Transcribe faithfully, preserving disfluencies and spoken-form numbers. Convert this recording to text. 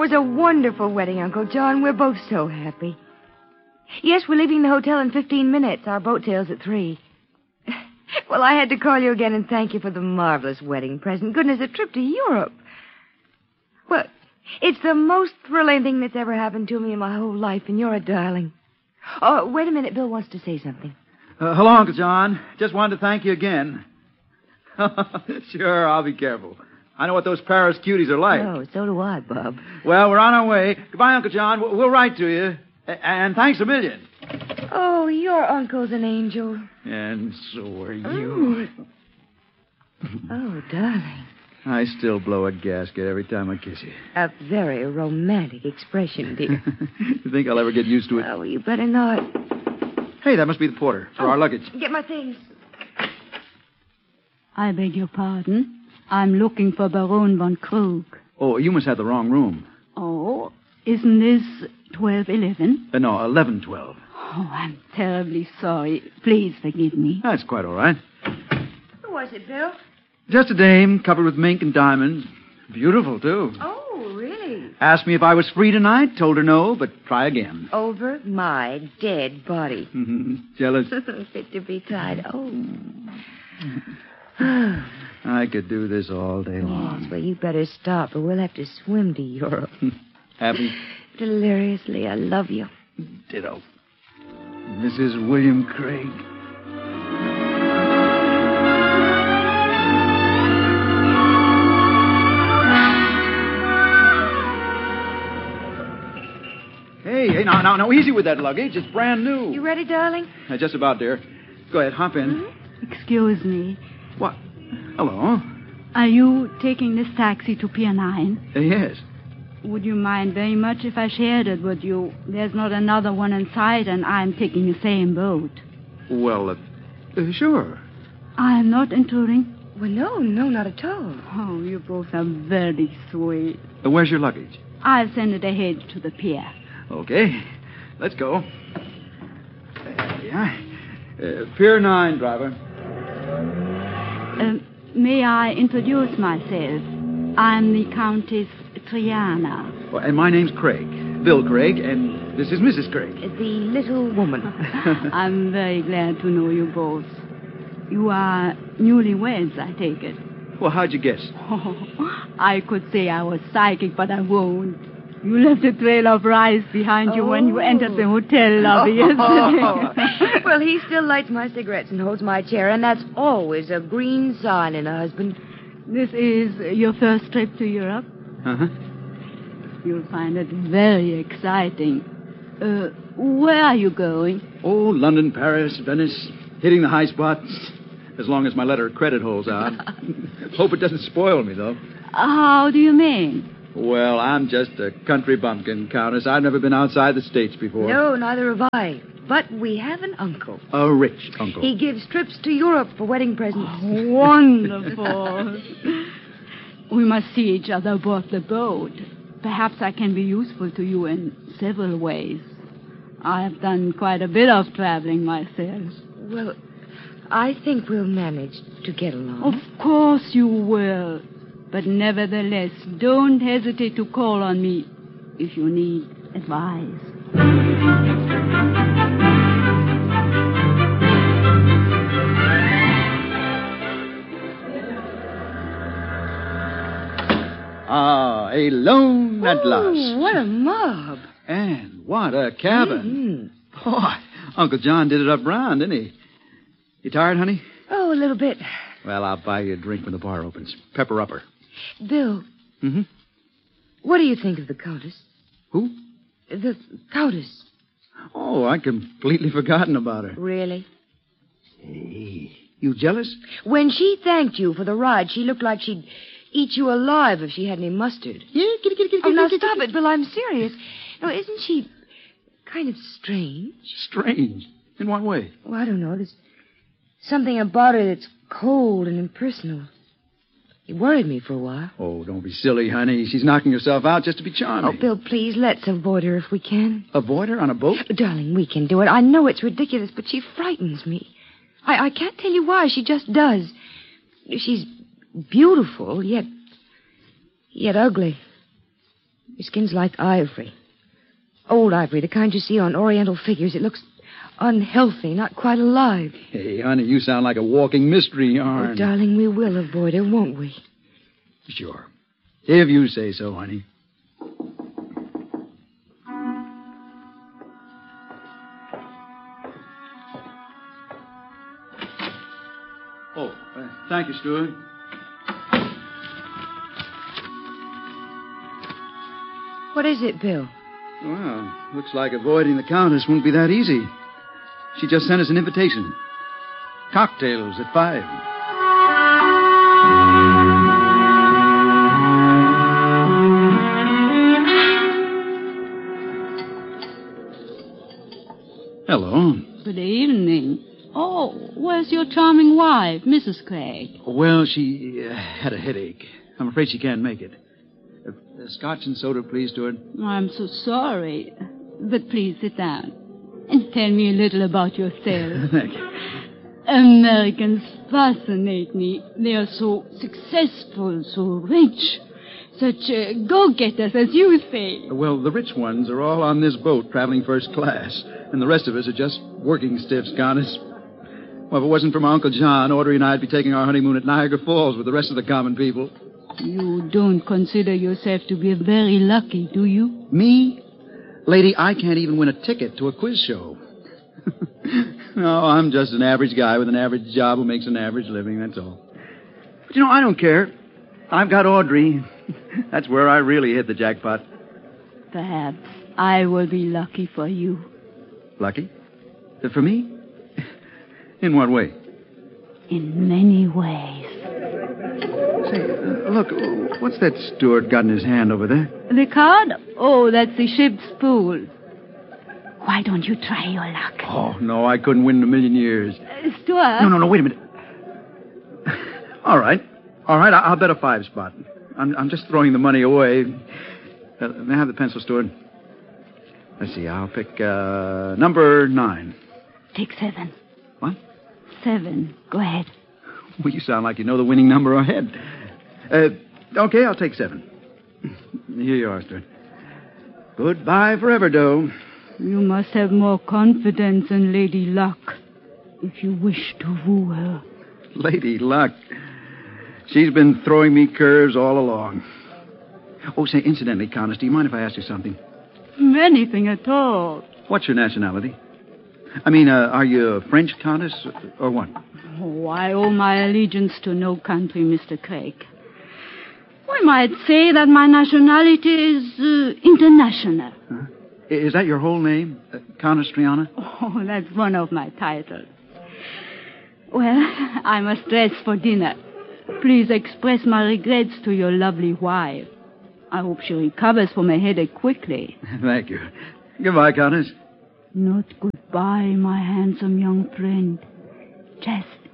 was a wonderful wedding, Uncle John. We're both so happy. Yes, we're leaving the hotel in fifteen minutes. Our boat sails at three. Well, I had to call you again and thank you for the marvelous wedding present. Goodness, a trip to Europe. Well, it's the most thrilling thing that's ever happened to me in my whole life, and you're a darling. Oh, wait a minute. Bill wants to say something. Uh, hello, Uncle John. Just wanted to thank you again. Sure, I'll be careful. I know what those Paris cuties are like. Oh, so do I, Bob. Well, we're on our way. Goodbye, Uncle John. We'll, we'll write to you. A- and thanks a million. Oh, your uncle's an angel. And so are you. Oh, oh darling. I still blow a gasket every time I kiss you. A very romantic expression, dear. You think I'll ever get used to it? Oh, you better not. Hey, that must be the porter for oh, our luggage. Get my things. I beg your pardon. I'm looking for Baron von Krug. Oh, you must have the wrong room. Oh, isn't this twelve eleven? Uh, no, eleven twelve. Oh, I'm terribly sorry. Please forgive me. That's quite all right. Who was it, Bill? Just a dame covered with mink and diamonds. Beautiful, too. Oh, really? Asked me if I was free tonight. Told her no, but try again. Over my dead body. Jealous? Fit to be tied. Oh. I could do this all day long. Yes, well, you better stop, or we'll have to swim to Europe. Happy? Deliriously, I love you. Ditto. Missus William Craig. Hey, hey, now, now, now, easy with that luggage. It's brand new. You ready, darling? Uh, just about, dear. Go ahead, hop in. Mm-hmm. Excuse me. What? Hello? Are you taking this taxi to Pier nine? Uh, yes. Would you mind very much if I shared it with you? There's not another one in sight, and I'm taking the same boat. Well, uh, uh, sure. I'm not intruding. Well, no, no, not at all. Oh, you both are very sweet. Uh, where's your luggage? I'll send it ahead to the pier. Okay. Let's go. There we are. Uh, Pier nine, driver. Uh, may I introduce myself? I'm the Countess Triana. Oh, and my name's Craig. Bill Craig, and this is Missus Craig. The little woman. I'm very glad to know you both. You are newlyweds, I take it. Well, how'd you guess? Oh, I could say I was psychic, but I won't. You left a trail of rice behind you oh. when you entered the hotel lobby yesterday. Well, he still lights my cigarettes and holds my chair, and that's always a green sign in a husband. This is your first trip to Europe? Uh-huh. You'll find it very exciting. Uh, where are you going? Oh, London, Paris, Venice, hitting the high spots. As long as my letter of credit holds out. Hope it doesn't spoil me, though. How do you mean? Well, I'm just a country bumpkin, Countess. I've never been outside the States before. No, neither have I. But we have an uncle. A rich uncle. He gives trips to Europe for wedding presents. Oh, wonderful. We must see each other aboard the boat. Perhaps I can be useful to you in several ways. I have done quite a bit of traveling myself. Well, I think we'll manage to get along. Of course you will. But nevertheless, don't hesitate to call on me if you need advice. Ah, alone at Ooh, last. What a mob. And what a cabin. Mm-hmm. Boy, Uncle John did it up brown, didn't he? You tired, honey? Oh, a little bit. Well, I'll buy you a drink when the bar opens. Pepper upper. Bill. Mm-hmm. What do you think of the Countess? Who? The Countess. Oh, I'd completely forgotten about her. Really? Hey, you jealous? When she thanked you for the ride, she looked like she'd eat you alive if she had any mustard. Yeah, get it, get it, get it. Oh, now get it, stop get it, Bill. I'm serious. No, isn't she kind of strange? Strange? In what way? Oh, I don't know. There's something about her that's cold and impersonal. It worried me for a while. Oh, don't be silly, honey. She's knocking herself out just to be charming. Oh, Bill, please, let's avoid her if we can. Avoid her on a boat? Darling, we can do it. I know it's ridiculous, but she frightens me. I, I can't tell you why. She just does. She's beautiful, yet... yet ugly. Your skin's like ivory. Old ivory, the kind you see on Oriental figures. It looks unhealthy, not quite alive. Hey, honey, you sound like a walking mystery yarn. Oh, darling, we will avoid her, won't we? Sure. If you say so, honey. Oh, uh, thank you, Stuart. What is it, Bill? Well, looks like avoiding the Countess won't be that easy. She just sent us an invitation. Cocktails at five. Hello. Good evening. Oh, where's your charming wife, Missus Craig? Well, she uh, had a headache. I'm afraid she can't make it. Uh, uh, scotch and soda, please, Stuart. I'm so sorry. But please sit down and tell me a little about yourself. Thank you. Americans fascinate me. They are so successful, so rich. Such uh, go-getters, as you say. Well, the rich ones are all on this boat traveling first class, and the rest of us are just working stiffs, Countess. Well, if it wasn't for my Uncle John, Audrey and I'd be taking our honeymoon at Niagara Falls with the rest of the common people. You don't consider yourself to be very lucky, do you? Me? Lady, I can't even win a ticket to a quiz show. No, I'm just an average guy with an average job who makes an average living, that's all. But, you know, I don't care. I've got Audrey. That's where I really hit the jackpot. Perhaps I will be lucky for you. Lucky? For me? In what way? In many ways. Say, uh, look, what's that steward got in his hand over there? The card? Oh, that's the ship's pool. Why don't you try your luck? Oh, no, I couldn't win in a million years. Uh, Stuart? No, no, no, wait a minute. All right. All right, I'll bet a five spot. I'm, I'm just throwing the money away. Uh, may I have the pencil, Stuart? Let's see, I'll pick uh, number nine. Take seven. What? Seven. Go ahead. Well, you sound like you know the winning number ahead. Uh, okay, I'll take seven. Here you are, Stuart. Goodbye forever, Doe. You must have more confidence in Lady Luck if you wish to woo her. Lady Luck. She's been throwing me curves all along. Oh, say, incidentally, Countess, do you mind if I ask you something? Anything at all. What's your nationality? I mean, uh, are you a French Countess or what? Oh, I owe my allegiance to no country, Mister Craig. We might say that my nationality is uh, international. Huh? Is that your whole name, uh, Countess Triana? Oh, that's one of my titles. Well, I must dress for dinner. Please express my regrets to your lovely wife. I hope she recovers from a headache quickly. Thank you. Goodbye, Countess. Not goodbye, my handsome young friend. Just